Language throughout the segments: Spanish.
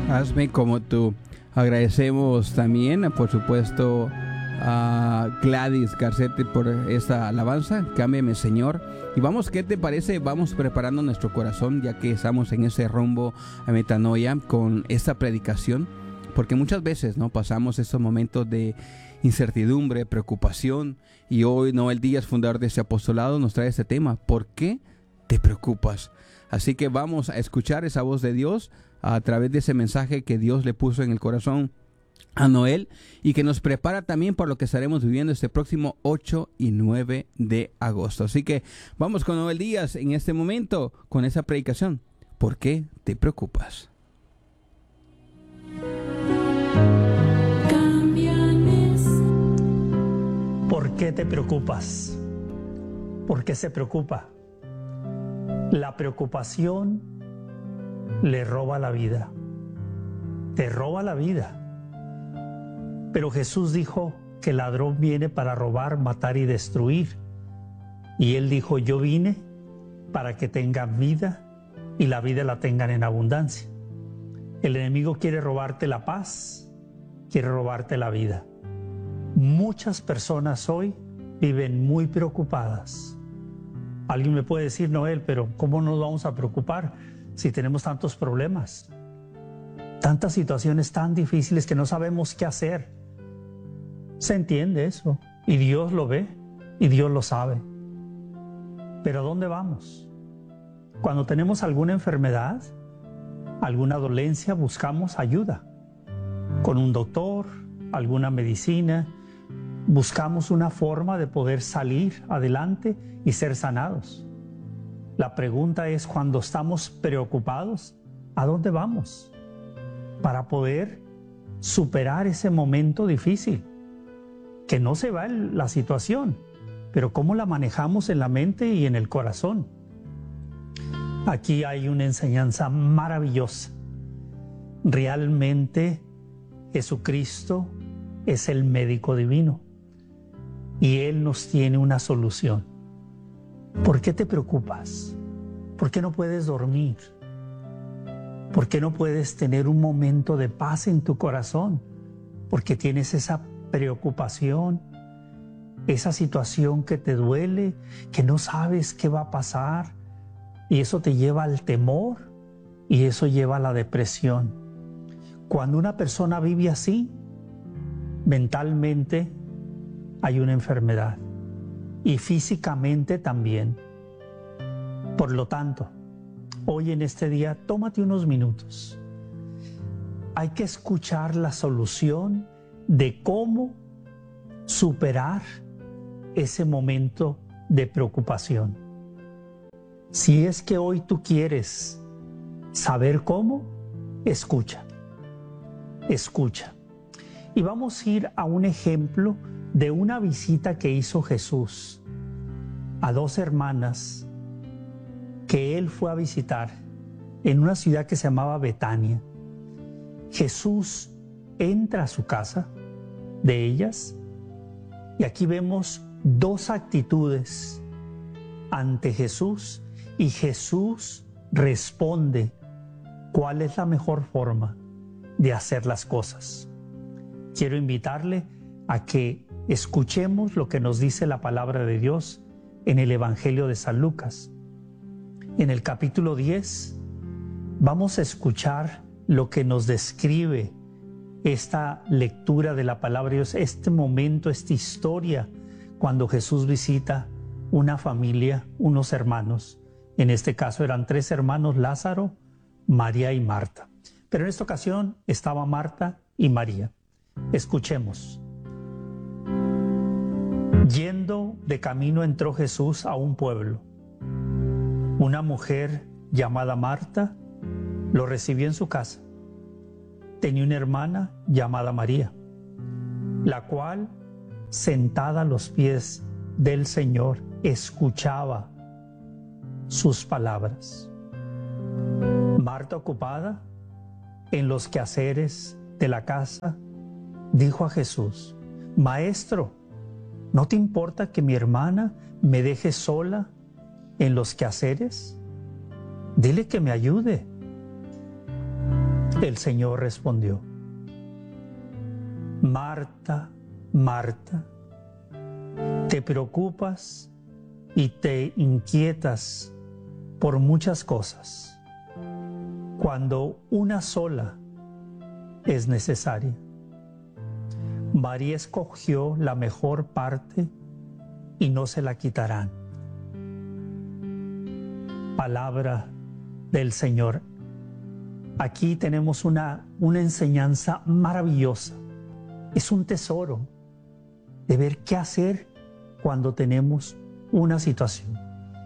Hazme como tú. Agradecemos también, por supuesto, a Gladys Garcete por esta alabanza. Cámbiame, Señor. Y vamos, ¿qué te parece? Vamos preparando nuestro corazón, ya que estamos en ese rumbo a metanoia con esta predicación. Porque muchas veces, ¿no?, pasamos estos momentos de incertidumbre, preocupación. Y hoy, Noel Díaz, fundador de este apostolado, nos trae este tema. ¿Por qué te preocupas? Así que vamos a escuchar esa voz de Dios a través de ese mensaje que Dios le puso en el corazón a Noel y que nos prepara también para lo que estaremos viviendo este próximo 8 y 9 de agosto. Así que vamos con Noel Díaz en este momento con esa predicación. ¿Por qué te preocupas? ¿Por qué te preocupas? ¿Por qué se preocupa? La preocupación le roba la vida. Te roba la vida. Pero Jesús dijo que el ladrón viene para robar, matar y destruir. Y Él dijo, yo vine para que tengan vida y la vida la tengan en abundancia. El enemigo quiere robarte la paz, quiere robarte la vida. Muchas personas hoy viven muy preocupadas. Alguien me puede decir, Noel, pero ¿cómo nos vamos a preocupar si tenemos tantos problemas? Tantas situaciones tan difíciles que no sabemos qué hacer. Se entiende eso, y Dios lo ve, y Dios lo sabe. Pero ¿a dónde vamos? Cuando tenemos alguna enfermedad, alguna dolencia, buscamos ayuda. Con un doctor, alguna medicina, buscamos una forma de poder salir adelante y ser sanados. La pregunta es, cuando estamos preocupados, ¿a dónde vamos? Para poder superar ese momento difícil. Que no se va la situación, pero cómo la manejamos en la mente y en el corazón. Aquí hay una enseñanza maravillosa. Realmente Jesucristo es el médico divino y Él nos tiene una solución. ¿Por qué te preocupas? ¿Por qué no puedes dormir? ¿Por qué no puedes tener un momento de paz en tu corazón? Porque tienes esa preocupación, esa situación que te duele, que no sabes qué va a pasar, y eso te lleva al temor y eso lleva a la depresión. Cuando una persona vive así, mentalmente hay una enfermedad y físicamente también. Por lo tanto, hoy en este día, tómate unos minutos. Hay que escuchar la solución de cómo superar ese momento de preocupación. Si es que hoy tú quieres saber cómo, escucha. Escucha. Y vamos a ir a un ejemplo de una visita que hizo Jesús a dos hermanas que Él fue a visitar en una ciudad que se llamaba Betania. Jesús entra a su casa de ellas y aquí vemos dos actitudes ante Jesús y Jesús responde cuál es la mejor forma de hacer las cosas. Quiero invitarle a que escuchemos lo que nos dice la palabra de Dios en el Evangelio de San Lucas. En el capítulo 10 vamos a escuchar lo que nos describe esta lectura de la palabra de Dios, este momento, esta historia, cuando Jesús visita una familia, unos hermanos. En este caso eran tres hermanos, Lázaro, María y Marta. Pero en esta ocasión estaba Marta y María. Escuchemos. Yendo de camino entró Jesús a un pueblo. Una mujer llamada Marta lo recibió en su casa. Tenía una hermana llamada María, la cual, sentada a los pies del Señor, escuchaba sus palabras. Marta, ocupada en los quehaceres de la casa, dijo a Jesús: Maestro, ¿no te importa que mi hermana me deje sola en los quehaceres? Dile que me ayude. El Señor respondió: Marta, Marta, te preocupas y te inquietas por muchas cosas, cuando una sola es necesaria. María escogió la mejor parte y no se la quitarán. Palabra del Señor. Aquí tenemos una enseñanza maravillosa. Es un tesoro de ver qué hacer cuando tenemos una situación.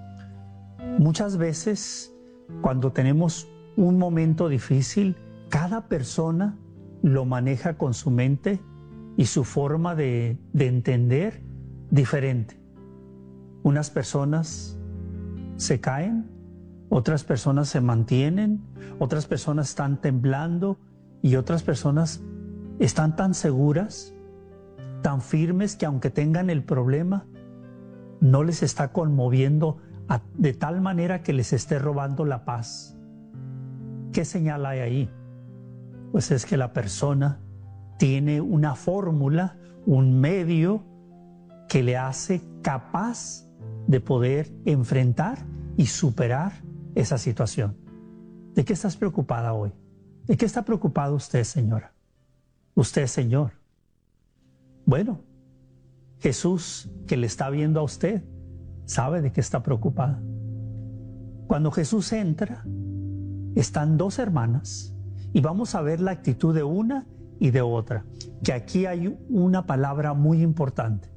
Muchas veces, cuando tenemos un momento difícil, cada persona lo maneja con su mente y su forma de entender diferente. Unas personas se caen, otras personas se mantienen, otras personas están temblando y otras personas están tan seguras, tan firmes, que aunque tengan el problema, no les está conmoviendo de tal manera que les esté robando la paz. ¿Qué señal hay ahí? Pues es que la persona tiene una fórmula, un medio que le hace capaz de poder enfrentar y superar esa situación. ¿De qué estás preocupada hoy? ¿De qué está preocupado usted, señora? Usted, señor. Bueno, Jesús, que le está viendo a usted, sabe de qué está preocupada. Cuando Jesús entra, están dos hermanas y vamos a ver la actitud de una y de otra, que aquí hay una palabra muy importante.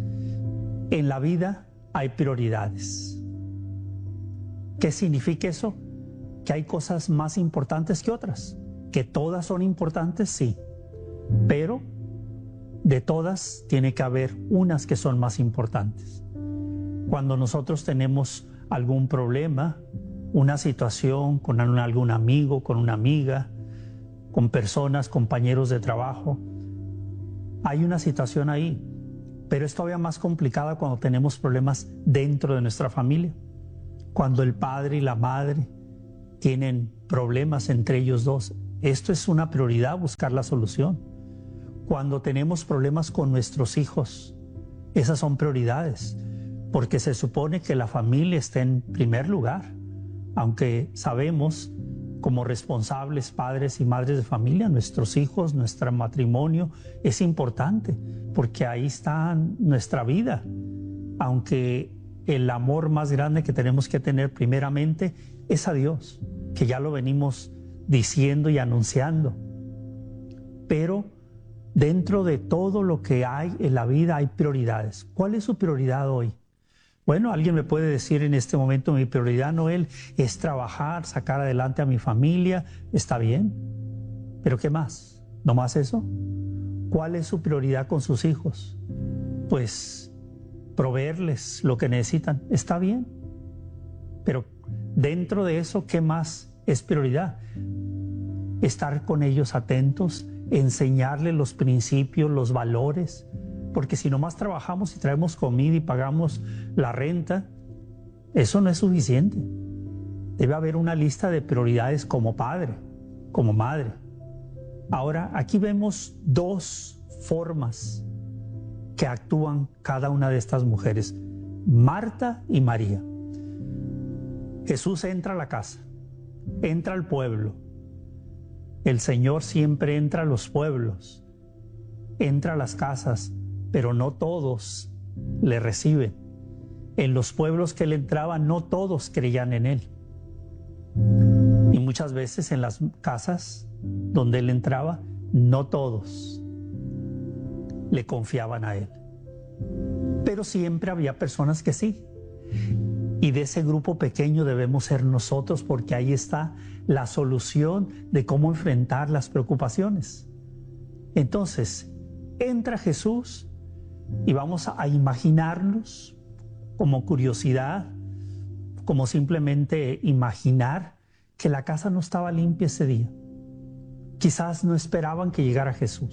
En la vida hay prioridades. ¿Qué significa eso? Que hay cosas más importantes que otras. Que todas son importantes, sí, pero de todas tiene que haber unas que son más importantes. Cuando nosotros tenemos algún problema, una situación con algún amigo, con una amiga, con personas, compañeros de trabajo, hay una situación ahí, pero es todavía más complicada cuando tenemos problemas dentro de nuestra familia. Cuando el padre y la madre tienen problemas entre ellos dos, esto es una prioridad, buscar la solución. Cuando tenemos problemas con nuestros hijos, esas son prioridades, porque se supone que la familia está en primer lugar, aunque sabemos como responsables, padres y madres de familia, nuestros hijos, nuestro matrimonio es importante, porque ahí está nuestra vida, aunque el amor más grande que tenemos que tener primeramente es a Dios, que ya lo venimos diciendo y anunciando. Pero dentro de todo lo que hay en la vida hay prioridades. ¿Cuál es su prioridad hoy? Bueno, alguien me puede decir en este momento: mi prioridad, Noel, es trabajar, sacar adelante a mi familia. Está bien, pero ¿qué más? ¿No más eso? ¿Cuál es su prioridad con sus hijos? Pues proveerles lo que necesitan. Está bien, pero dentro de eso, ¿qué más es prioridad? Estar con ellos atentos, enseñarles los principios, los valores, porque si nomás trabajamos y traemos comida y pagamos la renta, eso no es suficiente. Debe haber una lista de prioridades como padre, como madre. Ahora, aquí vemos dos formas que actúan cada una de estas mujeres, Marta y María. Jesús entra a la casa, entra al pueblo. El Señor siempre entra a los pueblos, entra a las casas, pero no todos le reciben. En los pueblos que Él entraba, no todos creían en Él. Y muchas veces en las casas donde Él entraba, no todos le confiaban a Él. Pero siempre había personas que sí. Y de ese grupo pequeño debemos ser nosotros, porque ahí está la solución de cómo enfrentar las preocupaciones. Entonces, entra Jesús y vamos a imaginarnos, como curiosidad, como simplemente imaginar que la casa no estaba limpia ese día. Quizás no esperaban que llegara Jesús.